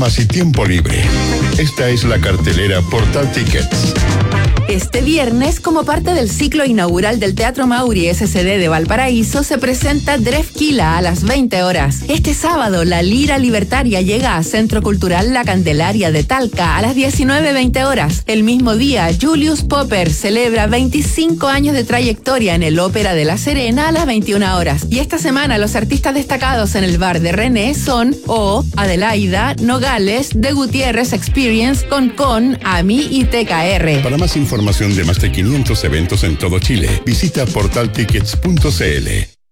Más y tiempo libre. Esta es la cartelera Portal Tickets. Este viernes, como parte del ciclo inaugural del Teatro Mauri SCD de Valparaíso, se presenta Drefkila a las 20 horas. Este sábado, la Lira Libertaria llega a Centro Cultural La Candelaria de Talca a las 19:20 horas. El mismo día, Julius Popper celebra 25 años de trayectoria en el Ópera de La Serena a las 21 horas. Y esta semana, los artistas destacados en el bar de René son Adelaida, Nogales, De Gutiérrez Experience, Con, Ami y TKR. Para más información de más de 500 eventos en todo Chile, visita portaltickets.cl.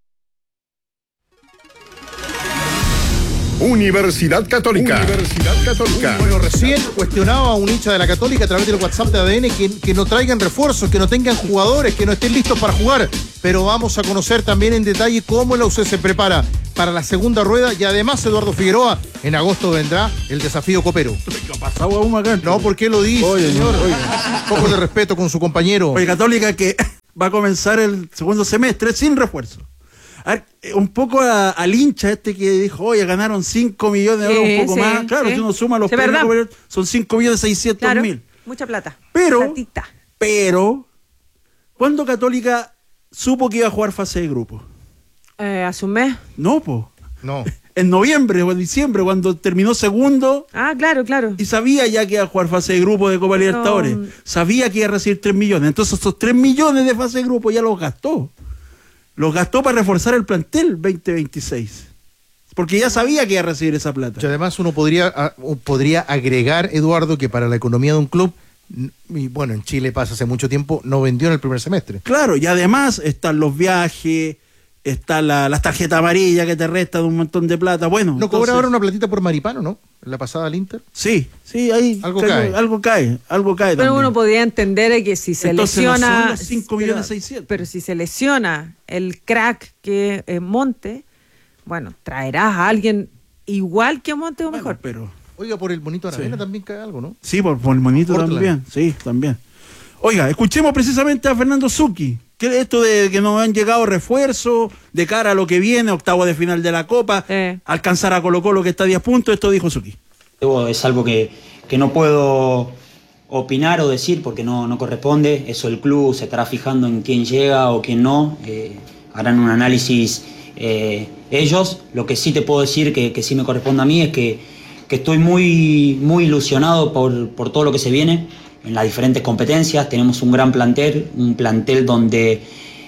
Universidad Católica. Bueno, recién cuestionaba a un hincha de la Católica a través del WhatsApp de ADN que no traigan refuerzos, que no tengan jugadores, que no estén listos para jugar. Pero vamos a conocer también en detalle cómo la UC se prepara para la segunda rueda y además Eduardo Figueroa, en agosto vendrá el desafío copero. ¿Qué ha pasado aún acá? No, ¿por qué lo dice, señor? Un poco de respeto con su compañero. Oye, Católica que va a comenzar el segundo semestre sin refuerzo. A ver, un poco al hincha que dijo, oye, ganaron 5 millones de euros, un poco más. Claro, si uno suma los premios, son 5.600.000. Mucha plata. Pero, ¿cuándo Católica supo que iba a jugar fase de grupo? ¿Hace un mes? No. En noviembre o en diciembre, cuando terminó segundo. Ah, claro. Y sabía ya que iba a jugar fase de grupo de Copa Libertadores. Sabía que iba a recibir 3 millones. Entonces, esos 3 millones de fase de grupo ya los gastó. Los gastó para reforzar el plantel 2026. Porque ya sabía que iba a recibir esa plata. Y además uno podría agregar, Eduardo, que para la economía de un club, y bueno, en Chile pasa hace mucho tiempo, no vendió en el primer semestre. Claro, y además están los viajes, está las tarjetas amarillas que te restan un montón de plata. Bueno, ¿no cobra ahora una platita por Maripano, no? ¿En la pasada al Inter? Sí, ahí algo cae. Algo cae Pero también. uno podría entender que si se lesiona... No son los 5.600.000. Pero si se lesiona el crack que Monte, bueno, traerás a alguien igual que Monte o mejor. Pero... Oiga, por el Monito Aravena también cae algo, ¿no? Sí, por el Monito también. Sí, también. Oiga, escuchemos precisamente a Fernando Zucchi. ¿Qué es esto de que no han llegado refuerzos de cara a lo que viene, octavo de final de la Copa, alcanzar a Colo-Colo que está a 10 puntos? Esto dijo Zucchi. Es algo que no puedo opinar o decir porque no corresponde. Eso el club se estará fijando en quién llega o quién no. Harán un análisis ellos. Lo que sí te puedo decir que sí me corresponde a mí es que estoy muy ilusionado por todo lo que se viene en las diferentes competencias. Tenemos un gran plantel, donde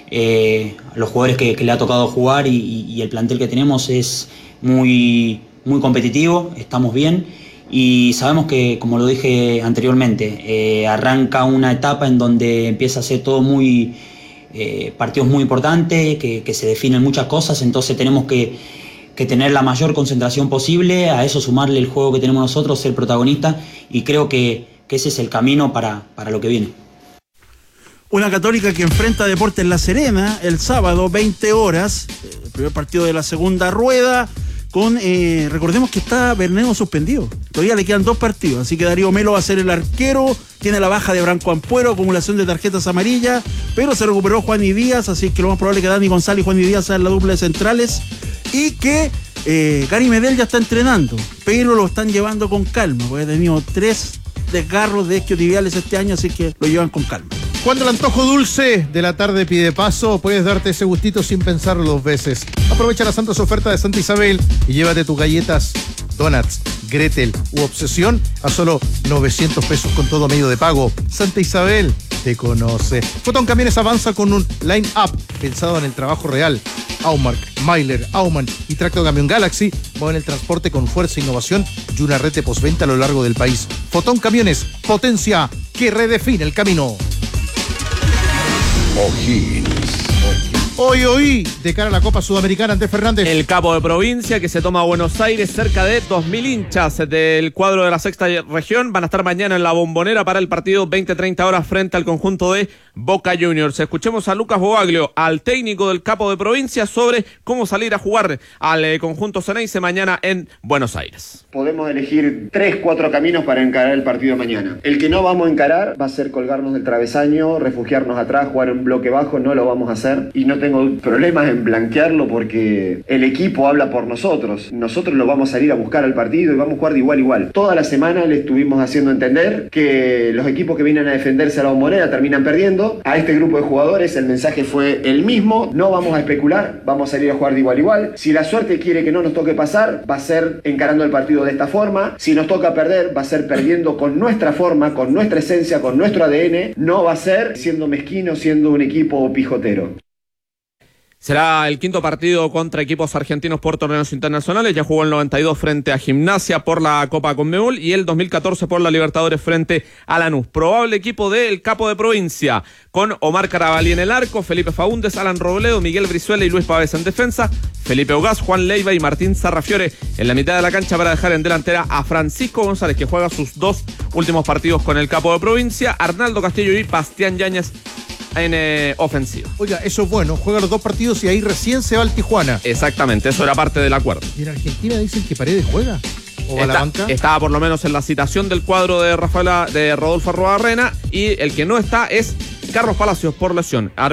los jugadores que le ha tocado jugar y el plantel que tenemos es muy competitivo, estamos bien y sabemos que, como lo dije anteriormente, arranca una etapa en donde empieza a ser todo partidos muy importantes, que se definen muchas cosas, entonces tenemos que tener la mayor concentración posible, a eso sumarle el juego que tenemos nosotros, ser protagonistas, y creo que ese es el camino para lo que viene. Una Católica que enfrenta a Deportes La Serena el sábado, 20 horas, el primer partido de la segunda rueda, recordemos que está Bernedo suspendido, todavía le quedan 2 partidos, así que Darío Melo va a ser el arquero, tiene la baja de Branco Ampuero, acumulación de tarjetas amarillas, pero se recuperó Juan y Díaz, así que lo más probable es que Dani González y Juan y Díaz sean la dupla de centrales, y que Gary Medel ya está entrenando, pero lo están llevando con calma, porque ha tenido 3 desgarros de isquiotibiales este año, así que lo llevan con calma. Cuando el antojo dulce de la tarde pide paso, puedes darte ese gustito sin pensarlo 2 veces. Aprovecha las santas ofertas de Santa Isabel y llévate tus galletas, donuts, Gretel u Obsesión a solo 900 pesos con todo medio de pago. Santa Isabel te conoce. Fotón Camiones avanza con un line-up pensado en el trabajo real. Aumark, Myler, Aumann y Tracto Camión Galaxy mueven el transporte con fuerza e innovación y una red de postventa a lo largo del país. Fotón Camiones, potencia que redefine el camino. O'Higgins. Hoy, de cara a la Copa Sudamericana, Andrés Fernández. El capo de provincia que se toma a Buenos Aires, cerca de 2.000 hinchas del cuadro de la sexta región van a estar mañana en la Bombonera para el partido 20-30 horas frente al conjunto de Boca Juniors. Escuchemos a Lucas Boaglio, al técnico del capo de provincia, sobre cómo salir a jugar al conjunto Ceneice mañana en Buenos Aires. Podemos elegir 3-4 caminos para encarar el partido mañana. El que no vamos a encarar va a ser colgarnos del travesaño, refugiarnos atrás, jugar en bloque bajo, no lo vamos a hacer y no tengo tengo problemas en blanquearlo porque el equipo habla por nosotros. Nosotros lo vamos a salir a buscar al partido y vamos a jugar de igual a igual. Toda la semana le estuvimos haciendo entender que los equipos que vienen a defenderse a la Bombonera terminan perdiendo. A este grupo de jugadores el mensaje fue el mismo: no vamos a especular, vamos a salir a jugar de igual a igual. Si la suerte quiere que no nos toque pasar, va a ser encarando el partido de esta forma. Si nos toca perder, va a ser perdiendo con nuestra forma, con nuestra esencia, con nuestro ADN. No va a ser siendo mezquino, siendo un equipo pijotero. Será el quinto partido contra equipos argentinos por torneos internacionales. Ya jugó el 92 frente a Gimnasia por la Copa Conmebol y el 2014 por la Libertadores frente a Lanús. Probable equipo del capo de provincia, con Omar Carabalí en el arco, Felipe Faúndez, Alan Robledo, Miguel Brizuela y Luis Pavés en defensa, Felipe Ugaz, Juan Leiva y Martín Sarrafiore en la mitad de la cancha para dejar en delantera a Francisco González, que juega sus 2 últimos partidos con el capo de provincia, Arnaldo Castillo y Bastián Yáñez en ofensiva. Oiga, eso es bueno, juega los 2 partidos y ahí recién se va al Tijuana. Exactamente, eso era parte del acuerdo. ¿Y en Argentina dicen que Paredes juega? ¿O va a la banca? Estaba por lo menos en la citación del cuadro de Rodolfo Arruabarrena, y el que no está es Carlos Palacios por lesión.